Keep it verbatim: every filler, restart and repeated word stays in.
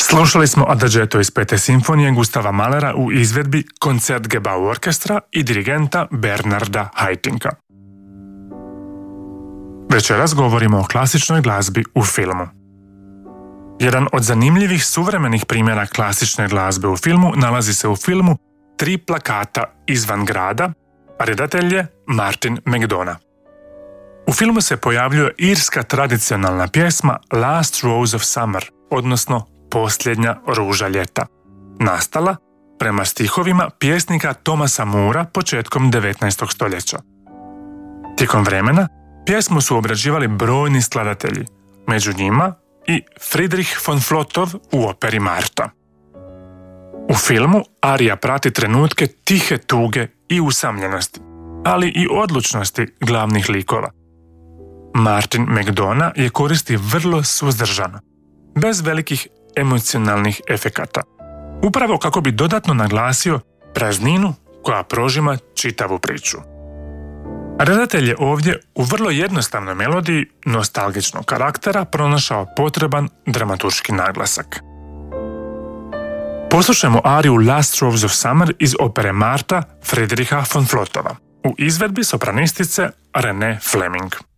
Slušali smo Adagietto iz pete simfonije Gustava Mahlera u izvedbi Koncertgebouw orkestra i dirigenta Bernarda Haitink-a. Večeras govorimo o klasičnoj glazbi u filmu. Jedan od zanimljivih suvremenih primjera klasične glazbe u filmu nalazi se u filmu Tri plakata izvan grada, a redatelj je Martin McDonagh. U filmu se pojavljuje irska tradicionalna pjesma Last Rose of Summer, odnosno Posljednja ruža ljeta, nastala prema stihovima pjesnika Thomasa Moora početkom devetnaestog stoljeća. Tijekom vremena pjesmu su obrađivali brojni skladatelji, među njima i Friedrich von Flotow u operi Marta. U filmu arija prati trenutke tihe tuge i usamljenosti, ali i odlučnosti glavnih likova. Martin McDonagh je koristi vrlo suzdržano, bez velikih emocionalnih efekata, upravo kako bi dodatno naglasio prazninu koja prožima čitavu priču. Redatelj je ovdje u vrlo jednostavnoj melodiji nostalgičnog karaktera pronašao potreban dramaturški naglasak. Poslušajmo ariju Last Rose of Summer iz opere Marta Friedricha von Flotowa u izvedbi sopranistice Renée Fleming.